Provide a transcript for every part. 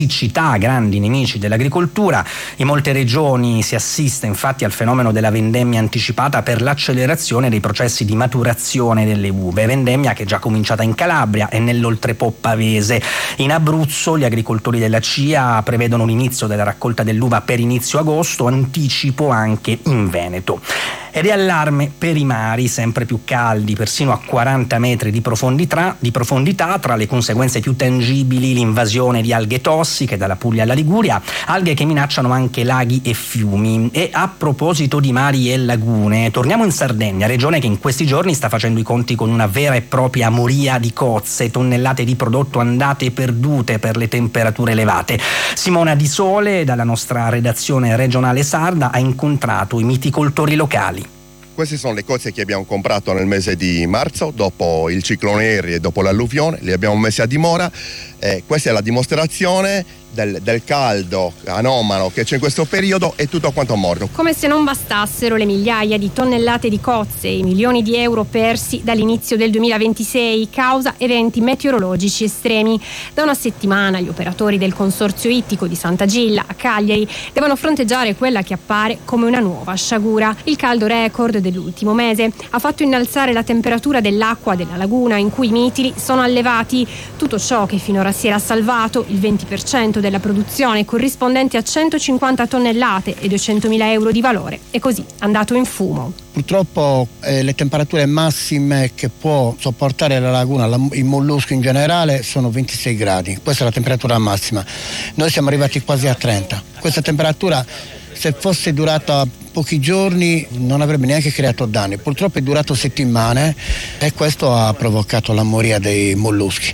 siccità, grandi nemici dell'agricoltura. In molte regioni si assiste infatti al fenomeno della vendemmia anticipata per l'accelerazione dei processi di maturazione delle uve, vendemmia che è già cominciata in Calabria e nell'oltrepo pavese. In Abruzzo gli agricoltori della CIA prevedono l'inizio della raccolta dell'uva per inizio agosto, anticipo anche in Veneto. Ed è allarme per i mari, sempre più caldi, persino a 40 metri di profondità, tra le conseguenze più tangibili l'invasione di alghe tossiche dalla Puglia alla Liguria, alghe che minacciano anche laghi e fiumi. E a proposito di mari e lagune, torniamo in Sardegna, regione che in questi giorni sta facendo i conti con una vera e propria moria di cozze, tonnellate di prodotto andate e perdute per le temperature elevate. Simona Di Sole, dalla nostra redazione regionale sarda, ha incontrato i miticoltori locali. Queste sono le cozze che abbiamo comprato nel mese di marzo, dopo il ciclone Harry e dopo l'alluvione, le abbiamo messe a dimora. Questa è la dimostrazione del caldo anomalo che c'è in questo periodo e tutto quanto morto. Come se non bastassero le migliaia di tonnellate di cozze e i milioni di euro persi dall'inizio del 2026 causa eventi meteorologici estremi. Da una settimana gli operatori del Consorzio Ittico di Sant'Agilla a Cagliari devono fronteggiare quella che appare come una nuova sciagura. Il caldo record dell'ultimo mese ha fatto innalzare la temperatura dell'acqua della laguna in cui i mitili sono allevati. Tutto ciò che finora si era salvato, il 20% della produzione corrispondente a 150 tonnellate e 200.000 euro di valore, è così andato in fumo. Purtroppo le temperature massime che può sopportare la laguna, il mollusco in generale, sono 26 gradi, questa è la temperatura massima. Noi siamo arrivati quasi a 30. Questa temperatura, se fosse durata pochi giorni, non avrebbe neanche creato danni. Purtroppo è durato settimane e questo ha provocato la moria dei molluschi.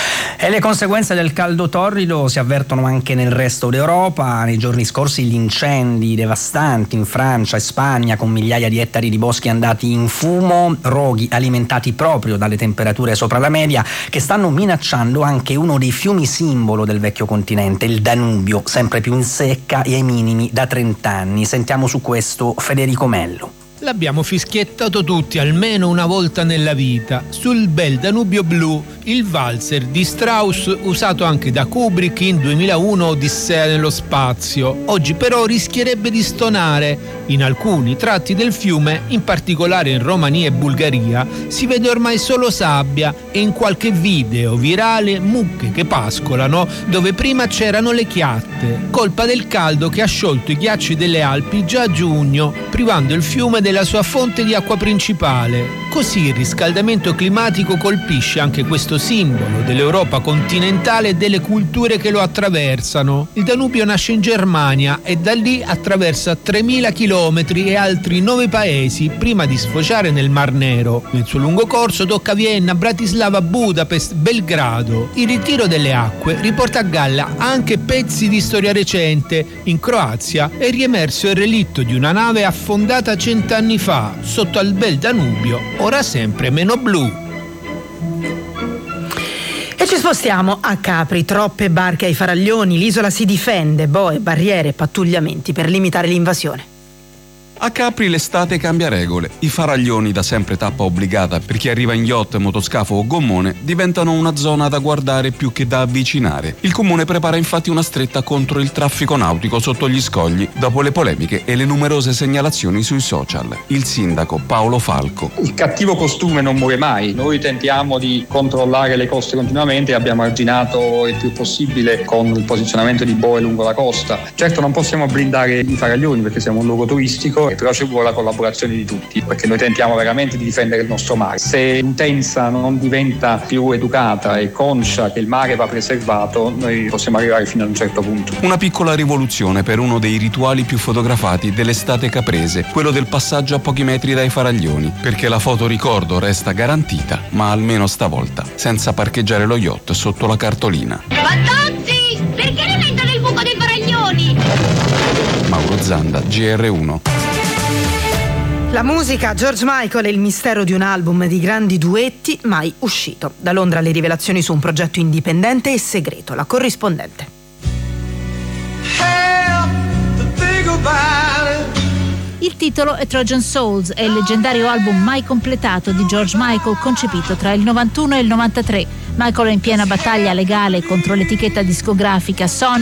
E le conseguenze del caldo torrido si avvertono anche nel resto d'Europa. Nei giorni scorsi gli incendi devastanti in Francia e Spagna, con migliaia di ettari di boschi andati in fumo, roghi alimentati proprio dalle temperature sopra la media, che stanno minacciando anche uno dei fiumi simbolo del vecchio continente, il Danubio, sempre più in secca e ai minimi da 30 anni. Sentiamo su questo Federico Mello. L'abbiamo fischiettato tutti almeno una volta nella vita, sul bel Danubio blu, il valzer di Strauss usato anche da Kubrick in 2001 Odissea nello spazio. Oggi però rischierebbe di stonare. In alcuni tratti del fiume, in particolare in Romania e Bulgaria, si vede ormai solo sabbia e in qualche video virale mucche che pascolano dove prima c'erano le chiatte, colpa del caldo che ha sciolto i ghiacci delle Alpi già a giugno, privando il fiume della sua fonte di acqua principale. Così il riscaldamento climatico colpisce anche questo simbolo dell'Europa continentale e delle culture che lo attraversano. Il Danubio nasce in Germania e da lì attraversa 3.000 chilometri e altri 9 paesi prima di sfociare nel Mar Nero. Nel suo lungo corso tocca Vienna, Bratislava, Budapest, Belgrado. Il ritiro delle acque riporta a galla anche pezzi di storia recente. In Croazia è riemerso il relitto di una nave affondata 100 anni fa sotto al bel Danubio, ora sempre meno blu. E ci spostiamo a Capri, troppe barche ai faraglioni, l'isola si difende, boe, barriere e pattugliamenti per limitare l'invasione. A Capri l'estate cambia regole. I faraglioni, da sempre tappa obbligata per chi arriva in yacht, motoscafo o gommone, diventano una zona da guardare più che da avvicinare. Il comune prepara infatti una stretta contro il traffico nautico sotto gli scogli, dopo le polemiche e le numerose segnalazioni sui social. Il sindaco Paolo Falco. Il cattivo costume non muore mai. Noi tentiamo di controllare le coste continuamente e abbiamo arginato il più possibile con il posizionamento di boe lungo la costa. Certo non possiamo blindare i faraglioni perché siamo un luogo turistico, però ci vuole la collaborazione di tutti, perché noi tentiamo veramente di difendere il nostro mare. Se l'utenza non diventa più educata e conscia che il mare va preservato, noi possiamo arrivare fino ad un certo punto. Una piccola rivoluzione per uno dei rituali più fotografati dell'estate caprese, quello del passaggio a pochi metri dai faraglioni, perché la foto ricordo resta garantita, ma almeno stavolta, senza parcheggiare lo yacht sotto la cartolina. Fantozzi, perché ne mettono il buco dei faraglioni? Mauro Zanda, GR1. La musica, George Michael e il mistero di un album di grandi duetti mai uscito. Da Londra le rivelazioni su un progetto indipendente e segreto, La corrispondente. Il titolo è Trojan Souls, è il leggendario album mai completato di George Michael, concepito tra il 91 e il 93. Michael è in piena battaglia legale contro l'etichetta discografica Sony